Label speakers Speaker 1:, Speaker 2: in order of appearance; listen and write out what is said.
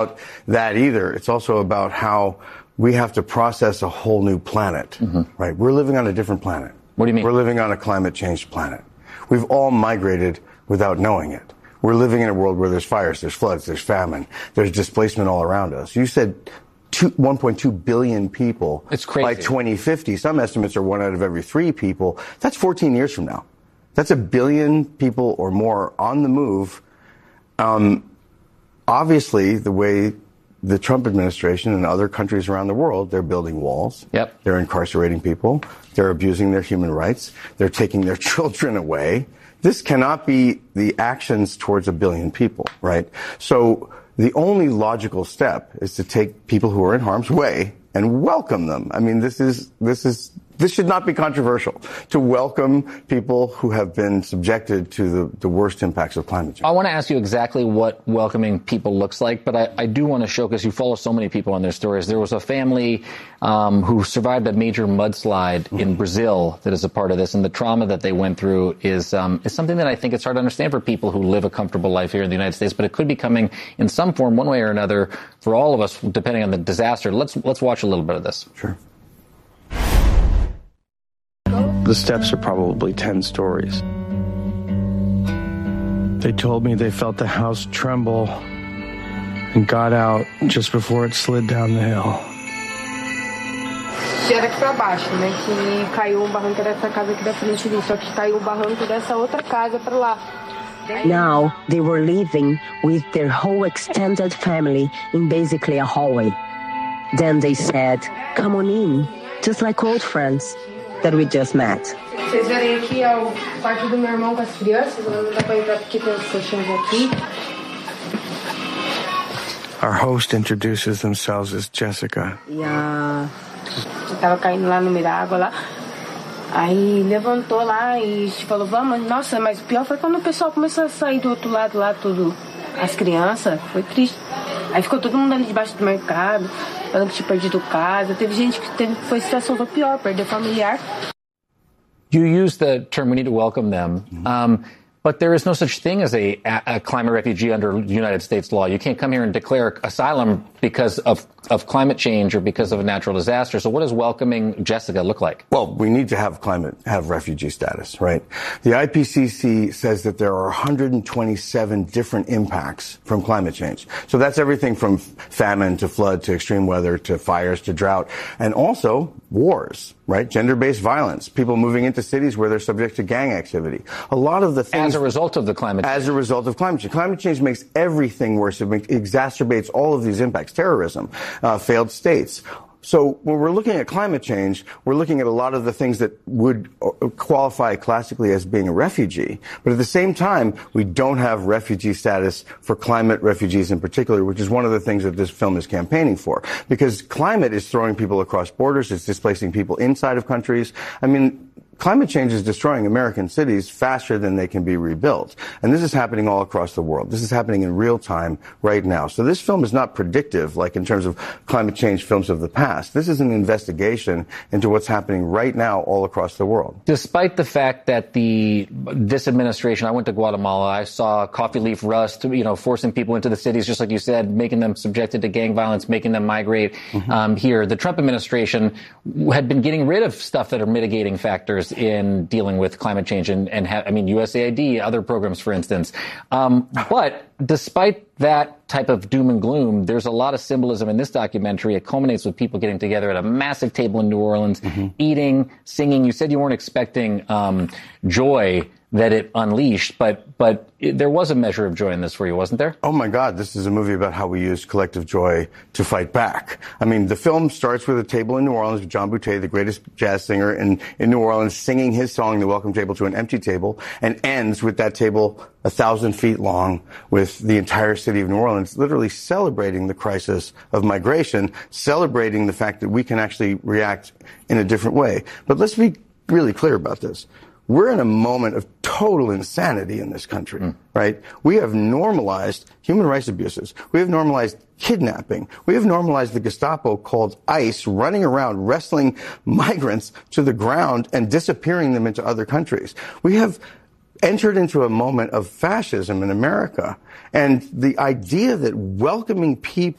Speaker 1: That either. It's also about how we have to process a whole new planet, right? We're living on a different planet.
Speaker 2: What do you mean?
Speaker 1: We're living on a climate change planet. We've all migrated without knowing it. We're living in a world where there's fires, there's floods, there's famine, there's displacement all around us. You said 1.2 billion people
Speaker 2: it's crazy.
Speaker 1: By 2050. Some estimates are 1 out of every 3 people. That's 14 years from now. That's 1 billion people or more on the move. Obviously, the way the Trump administration and other countries around the world, they're building walls.
Speaker 2: Yep.
Speaker 1: They're incarcerating people. They're abusing their human rights. They're taking their children away. This cannot be the actions towards 1 billion people, right? So the only logical step is to take people who are in harm's way and welcome them. I mean, this should not be controversial to welcome people who have been subjected to the worst impacts of climate change.
Speaker 2: I want to ask you exactly what welcoming people looks like, but I do want to show, because you follow so many people on their stories. There was a family who survived a major mudslide in Brazil that is a part of this, and the trauma that they went through is something that I think it's hard to understand for people who live a comfortable life here in the United States, but it could be coming in some form, one way or another, for all of us, depending on the disaster. Let's watch a little bit of this.
Speaker 1: Sure.
Speaker 3: The steps are probably 10 stories. They told me they felt the house tremble and got out just before it slid down the hill.
Speaker 4: Era aqui pra baixo, né? Que caiu barranco dessa casa aqui da frente ali, só que caiu barranco dessa outra casa pra lá.
Speaker 5: Now they were living with their whole extended family in basically a hallway. Then they said, "Come on in," just like old friends that we just met.
Speaker 4: Vocês verem aqui é o quarto do meu irmão com as crianças, não dá pra entrar porque tem os colchões aqui.
Speaker 3: Our host introduces themselves as Jessica.
Speaker 4: E eu tava caindo lá no meio da água lá. Aí levantou lá e falou, vamos. Nossa, mas o pior foi quando o pessoal começou a sair do outro lado lá, tudo. As crianças, foi triste. Aí ficou todo mundo ali debaixo do mercado, falando que tinha perdido casa. Teve gente que foi situação foi pior, perdeu familiar.
Speaker 2: You use the term, we need to welcome them. But there is no such thing as a climate refugee under United States law. You can't come here and declare asylum because of climate change or because of a natural disaster. So what does welcoming Jessica look like?
Speaker 1: Well, we need to have refugee status, right? The IPCC says that there are 127 different impacts from climate change. So that's everything from famine to flood to extreme weather to fires to drought, and also wars, right? Gender-based violence, people moving into cities where they're subject to gang activity. A lot of the things...
Speaker 2: As a result of the climate change.
Speaker 1: As a result of climate change. Climate change makes everything worse. It exacerbates all of these impacts. Terrorism, failed states. So when we're looking at climate change, we're looking at a lot of the things that would qualify classically as being a refugee. But at the same time, we don't have refugee status for climate refugees in particular, which is one of the things that this film is campaigning for. Because climate is throwing people across borders. It's displacing people inside of countries. I mean, climate change is destroying American cities faster than they can be rebuilt. And this is happening all across the world. This is happening in real time right now. So this film is not predictive, like in terms of climate change films of the past. This is an investigation into what's happening right now all across the world.
Speaker 2: Despite the fact that this administration, I went to Guatemala, I saw coffee leaf rust, forcing people into the cities, just like you said, making them subjected to gang violence, making them migrate here. The Trump administration had been getting rid of stuff that are mitigating factors in dealing with climate change and USAID, other programs, for instance. But despite that type of doom and gloom, there's a lot of symbolism in this documentary. It culminates with people getting together at a massive table in New Orleans, eating, singing. You said you weren't expecting joy that it unleashed, but there was a measure of joy in this for you, wasn't there?
Speaker 1: Oh my God, this is a movie about how we use collective joy to fight back. I mean, the film starts with a table in New Orleans with John Boutté, the greatest jazz singer in New Orleans, singing his song, The Welcome Table, to an empty table, and ends with that table 1,000 feet long with the entire city of New Orleans literally celebrating the crisis of migration, celebrating the fact that we can actually react in a different way. But let's be really clear about this. We're in a moment of total insanity in this country, right? We have normalized human rights abuses. We have normalized kidnapping. We have normalized the Gestapo called ICE running around wrestling migrants to the ground and disappearing them into other countries. We have entered into a moment of fascism in America. And the idea that welcoming people